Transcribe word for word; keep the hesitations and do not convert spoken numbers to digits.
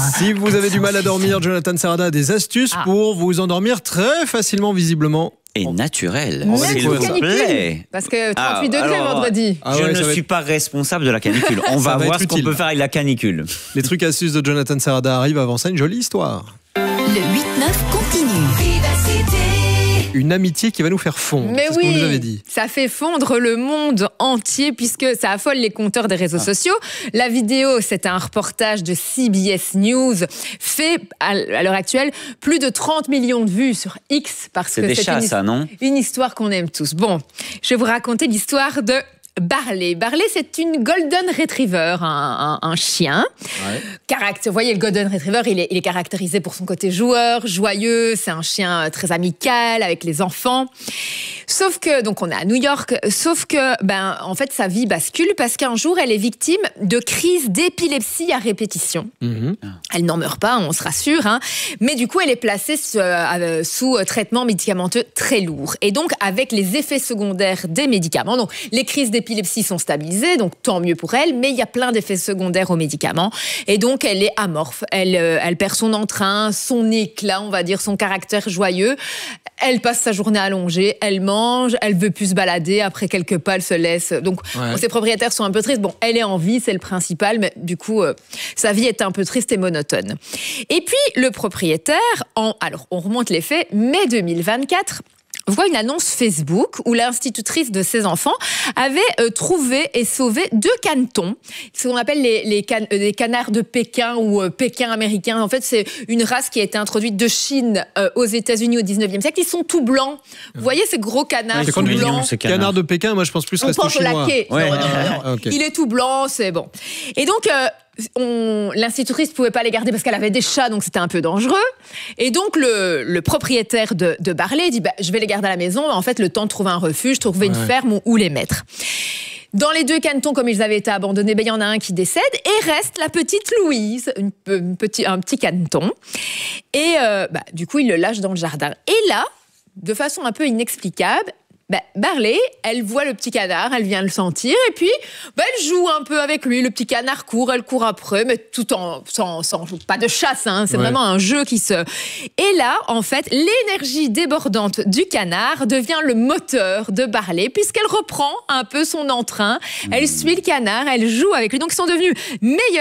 Si vous avez du mal à dormir, Jonathan Serrada a des astuces ah. pour vous endormir très facilement, visiblement. Et naturel. On va découvrir ça. Parce que trente-huit ah, degrés alors, vendredi. Ah ouais, je ne suis être... pas responsable de la canicule. On va, va voir ce qu'on peut faire avec la canicule. Les trucs astuces de Jonathan Serrada arrivent. Avant ça, une jolie histoire. Le huit neuf continue. Une amitié qui va nous faire fondre. Mais c'est oui, ce qu'on nous avait dit. Ça fait fondre le monde entier puisque ça affole les compteurs des réseaux ah. sociaux. La vidéo, c'est un reportage de C B S News, fait à l'heure actuelle plus de trente millions de vues sur X parce c'est que des c'est chats, une, ça, non une histoire qu'on aime tous. Bon, je vais vous raconter l'histoire de Barley. Barley, c'est une Golden Retriever, un, un, un chien. Ouais. Caractère, vous voyez, le Golden Retriever, il est, il est caractérisé pour son côté joueur, joyeux. C'est un chien très amical avec les enfants. Sauf que, donc on est à New York, sauf que, ben, en fait, sa vie bascule parce qu'un jour, elle est victime de crises d'épilepsie à répétition. Mm-hmm. Elle n'en meurt pas, on se rassure, hein, mais du coup, elle est placée sous, euh, sous traitement médicamenteux très lourd. Et donc, avec les effets secondaires des médicaments, donc les crises d'épilepsie L'épilepsie sont stabilisées, donc tant mieux pour elle, mais il y a plein d'effets secondaires aux médicaments. Et donc, elle est amorphe. Elle, euh, elle perd son entrain, son éclat, on va dire, son caractère joyeux. Elle passe sa journée allongée, elle mange, elle veut plus se balader. Après quelques pas, elle se laisse. Donc, ouais. bon, ses propriétaires sont un peu tristes. Bon, elle est en vie, c'est le principal, mais du coup, euh, sa vie est un peu triste et monotone. Et puis, le propriétaire, en, alors, on remonte les faits, mai deux mille vingt-quatre, voit une annonce Facebook où l'institutrice de ses enfants avait euh, trouvé et sauvé deux canetons, ce qu'on appelle les, les, can- les canards de Pékin ou euh, Pékin américain. En fait, c'est une race qui a été introduite de Chine euh, aux États-Unis au dix-neuvième siècle. Ils sont tout blancs. Vous voyez ces gros canards tout blancs. Mignon, ces canards. Canard de Pékin, moi je pense plus resto chinois. On pense au laquais. Ouais. Non, non, non, non. Okay. Il est tout blanc, c'est bon. Et donc... Euh, On, l'institutrice ne pouvait pas les garder parce qu'elle avait des chats, donc c'était un peu dangereux. Et donc, le, le propriétaire de, de Barley dit bah, « Je vais les garder à la maison. En fait, le temps de trouver un refuge, trouver ouais. une ferme où, où les mettre. » Dans les deux canetons, comme ils avaient été abandonnés, ben, il y en a un qui décède et reste la petite Louise, une, une petit, un petit caneton. Et euh, bah, du coup, il le lâche dans le jardin. Et là, de façon un peu inexplicable, Ben, Barley, elle voit le petit canard, elle vient le sentir, et puis ben, elle joue un peu avec lui. Le petit canard court, elle court après, mais tout en sans, sans pas de chasse, hein, c'est ouais. vraiment un jeu qui se... Et là, en fait, l'énergie débordante du canard devient le moteur de Barley, puisqu'elle reprend un peu son entrain, elle suit le canard, elle joue avec lui, donc ils sont devenus meilleurs.